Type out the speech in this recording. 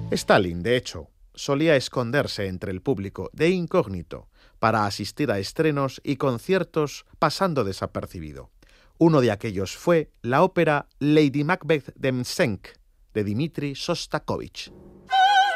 Stalin, de hecho, solía esconderse entre el público de incógnito para asistir a estrenos y conciertos pasando desapercibido. Uno de aquellos fue la ópera Lady Macbeth de Mtsensk, de Dmitri Shostakovich.